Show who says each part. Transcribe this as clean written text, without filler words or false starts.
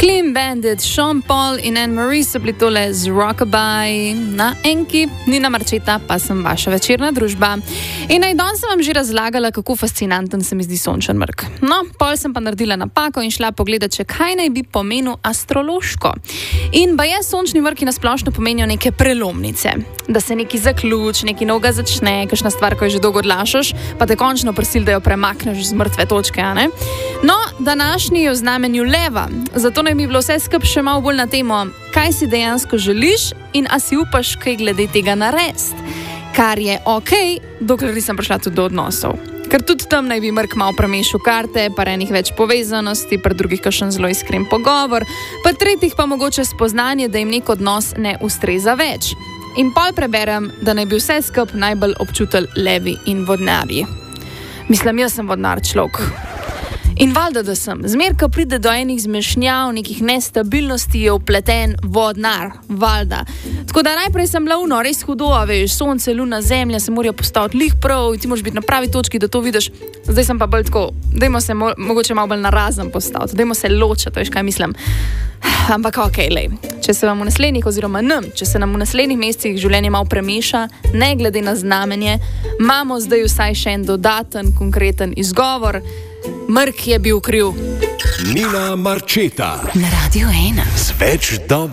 Speaker 1: Clean Bandit, Sean Paul in Anne-Marie so bili tole z Rockabye na Enki, Nina Marčeta, pa sem vaša večerna družba. In danes sem vam že razlagala, kako fascinanten se mi zdi sončen mrk. No, pol sem pa naredila napako in šla pogledat, če kaj naj bi pomenil astrološko. In baje sončni mrki nasplošno pomenijo neke prelomnice. Da se neki zaključ, neki novega začne, kakšna stvar, ko jo že dolgo odlašaš, pa te končno prosil, da jo premakneš z mrtve točke, a ne? No, današnji je v znamenju leva, zato naj bi bilo vse skupaj še malo bolj na temo, kaj si dejansko želiš in a si upaš kaj glede tega narediti. Kar je okej, dokler nisem prišla tudi do odnosov. Ker tudi tam naj bi mrk malo premešal karte, pa enih več povezanosti, pa drugih kakšen zelo iskren pogovor, pa tretjih pa mogoče spoznanje, da jim nek odnos ne ustreza več. In pol preberem, da naj bi vse skupaj najbolj občutili levi in vodnarji. Mislim, jaz sem vodnar človek. In valjda, da sem. Zmer, ko pride do enih zmešnjav, nekih nestabilnosti, je vpleten vodnar. Valjda. Tako da najprej sem bila res hudo, veš, sonce, luna, zemlja se morajo postaviti lih prav, ti moraš biti na pravi točki, da to vidiš. Zdaj sem pa bolj tako, dajmo se mogoče malo bolj narazen postaviti, dajmo se ločiti, veš, kaj mislim. Ampak okej, lej. Če se vam v naslednjih, oziroma če se nam v naslednjih mesecih življenje malo premeša, ne glede na znamenje, imamo zdaj vsaj še en dodaten, konkreten izgovor. Mrk je bil kriv.
Speaker 2: Nina Marčeta
Speaker 3: na Radio 1.
Speaker 2: Z več dobrih.